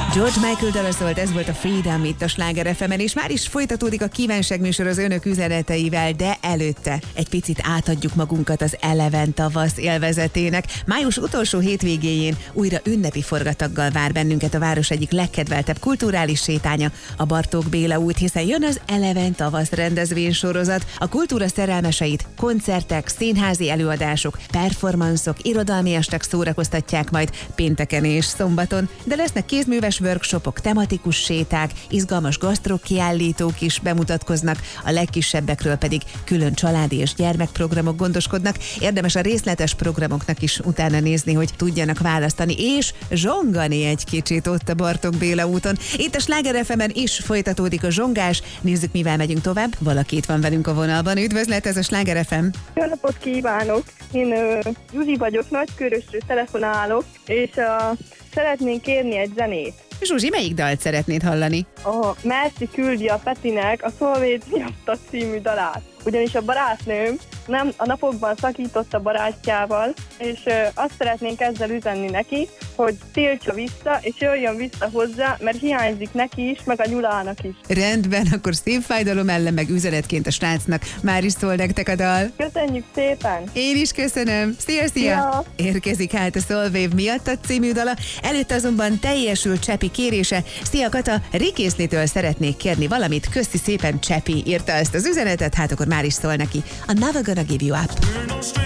George Michael dala szólt, ez volt a Freedom itt a Sláger FM-en, és már is folytatódik a kívánságműsor az önök üzeneteivel, de előtte egy picit átadjuk magunkat az eleven tavasz élvezetének. Május utolsó hétvégéjén újra ünnepi forgataggal vár bennünket a város egyik legkedveltebb kulturális sétánya, a Bartók Béla út, hiszen jön az Eleven tavasz rendezvénysorozat. A kultúra szerelmeseit koncertek, színházi előadások, performanszok, irodalmi estek szórakoztatják majd pénteken és szombaton, de lesznek kézműves workshopok, tematikus séták, izgalmas gasztrokiállítók is bemutatkoznak, a legkisebbekről pedig külön családi és gyermekprogramok gondoskodnak. Érdemes a részletes programoknak is utána nézni, hogy tudjanak választani, és zsongani egy kicsit ott a Bartók Béla úton. Itt a Sláger FM-en is folytatódik a zsongás. Nézzük, mivel megyünk tovább. Valaki itt van velünk a vonalban. Üdvözlet, ez a Sláger FM. Jó napot kívánok! Én Zsuzsi vagyok, Nagykörösről telefonálok, és szeretnénk kérni egy zenét. Zsuzsi, melyik dalt szeretnéd hallani? A Merci küldi a Petinek a Szolvétmiatta című dalát. Ugyanis a barátnőm nem a napokban szakított a barátjával, és azt szeretnénk ezzel üzenni neki, hogy tiltsa vissza, és jöjjön vissza hozzá, mert hiányzik neki is, meg a Nyulának is. Rendben, akkor szép fájdalom ellen, meg üzenetként a srácnak már is szól nektek a dal. Köszönjük szépen! Én is köszönöm. Szia! Ja. Érkezik hát a Solvév miatt a című dala. Előtt azonban teljesül Csepi kérése. Szia Kata, Rikészlitől szeretnék kérni valamit. Köszi szépen, Csepi írta ezt az üzenetet, hát akkor már is szól neki. A Never Gonna Give You Up.